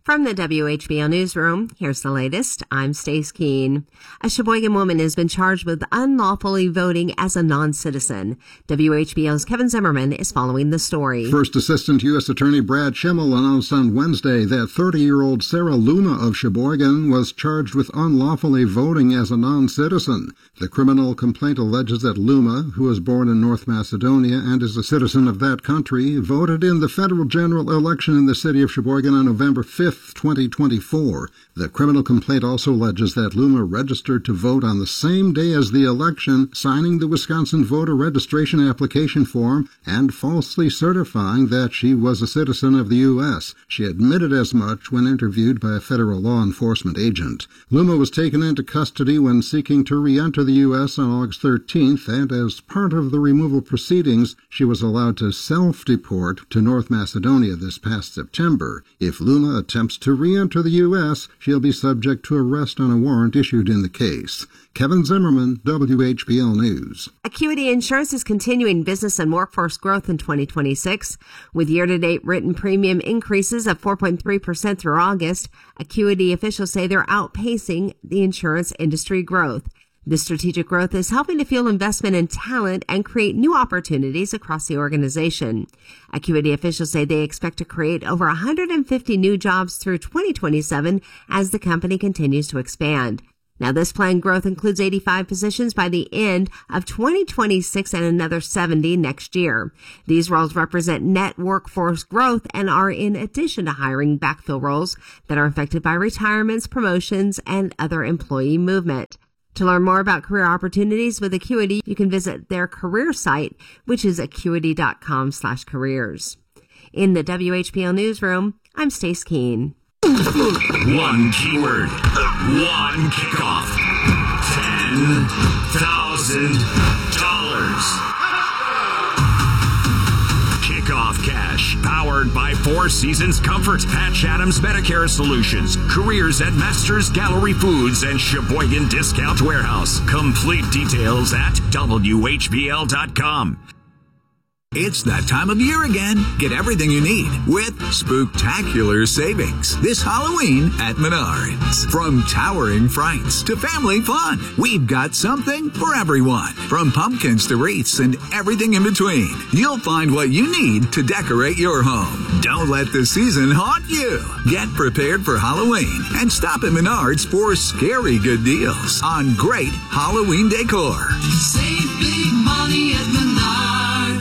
From the WHBL Newsroom, here's the latest. I'm Stace Keene. A Sheboygan woman has been charged with unlawfully voting as a non-citizen. WHBL's Kevin Zimmerman is following the story. First Assistant U.S. Attorney Brad Schimmel announced on Wednesday that 30-year-old Sarah Luma of Sheboygan was charged with unlawfully voting as a non-citizen. The criminal complaint alleges that Luma, who was born in North Macedonia and is a citizen of that country, voted in the federal general election in the city of Sheboygan on November 5th, 2024. The criminal complaint also alleges that Luma registered to vote on the same day as the election, signing the Wisconsin voter registration application form and falsely certifying that she was a citizen of the U.S. She admitted as much when interviewed by a federal law enforcement agent. Luma was taken into custody when seeking to re-enter the U.S. on August 13th, and as part of the removal proceedings, she was allowed to self-deport to North Macedonia this past September. If Luma attempts to re-enter the U.S., she'll be subject to arrest on a warrant issued in the case. Kevin Zimmerman, WHBL News. Acuity Insurance is continuing business and workforce growth in 2026. With year-to-date written premium increases of 4.3% through August, Acuity officials say they're outpacing the insurance industry growth. This strategic growth is helping to fuel investment in talent and create new opportunities across the organization. Acuity officials say they expect to create over 150 new jobs through 2027 as the company continues to expand. Now, this planned growth includes 85 positions by the end of 2026 and another 70 next year. These roles represent net workforce growth and are in addition to hiring backfill roles that are affected by retirements, promotions, and other employee movement. To learn more about career opportunities with Acuity, you can visit their career site, which is acuity.com/careers. In the WHBL Newsroom, I'm Stace Keene. One keyword, one kickoff, $10,000. Kickoff Cash, powered by Four Seasons Comfort, Patch Adams Medicare Solutions, careers at Masters Gallery Foods and Sheboygan Discount Warehouse. Complete details at WHBL.com. It's that time of year again. Get everything you need with spooktacular savings this Halloween at Menards. From towering frights to family fun, we've got something for everyone. From pumpkins to wreaths and everything in between, you'll find what you need to decorate your home. Don't let the season haunt you. Get prepared for Halloween and stop at Menards for scary good deals on great Halloween decor. Save big money at Menards.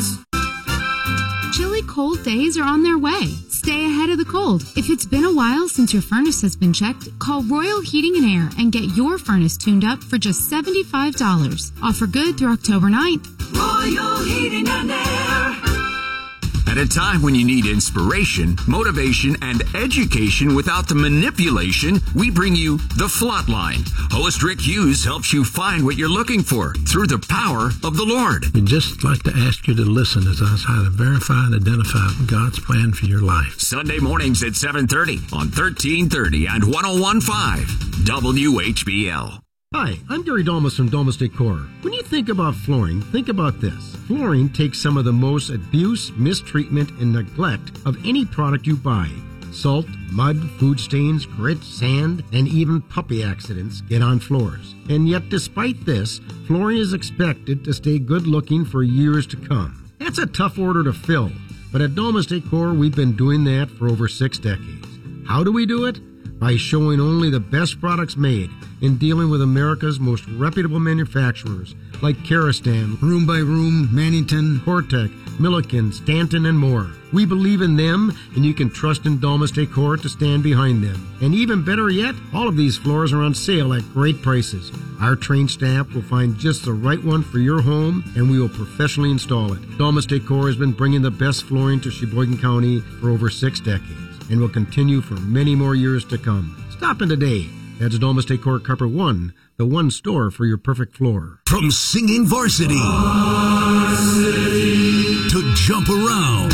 Chilly cold days are on their way. Stay ahead of the cold. If it's been a while since your furnace has been checked, call Royal Heating and Air and get your furnace tuned up for just $75. Offer good through October 9th. Royal Heating and Air. At a time when you need inspiration, motivation, and education without the manipulation, we bring you The Flatline. Host Rick Hughes helps you find what you're looking for through the power of the Lord. We'd just like to ask you to listen as I try to verify and identify God's plan for your life. Sunday mornings at 7:30 on 1330 and 101.5 WHBL. Hi, I'm Gary Dalmas from Dalmas Decor. When you think about flooring, think about this. Flooring takes some of the most abuse, mistreatment, and neglect of any product you buy. Salt, mud, food stains, grit, sand, and even puppy accidents get on floors. And yet, despite this, flooring is expected to stay good looking for years to come. That's a tough order to fill, but at Dalmas Decor, we've been doing that for over 6 decades. How do we do it? By showing only the best products made and dealing with America's most reputable manufacturers like Karastan, Room by Room, Mannington, Hortec, Milliken, Stanton, and more. We believe in them, and you can trust in Dalmas Decor to stand behind them. And even better yet, all of these floors are on sale at great prices. Our trained staff will find just the right one for your home, and we will professionally install it. Dalmas Decor has been bringing the best flooring to Sheboygan County for over 6 decades. And will continue for many more years to come. Stop in today. That's Dalmas Decor Carpet One, the one store for your perfect floor. From singing varsity to jump around,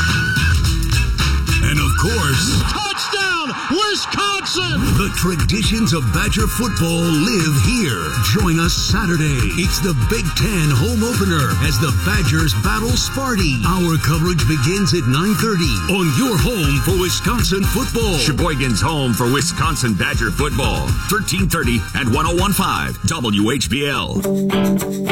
and of course, Touchdown, Wisconsin! The traditions of Badger football live here. Join us Saturday. It's the Big Ten home opener as the Badgers battle Sparty. Our coverage begins at 9:30 on your home for Wisconsin football. Sheboygan's home for Wisconsin Badger football. 1330 and 1015 WHBL.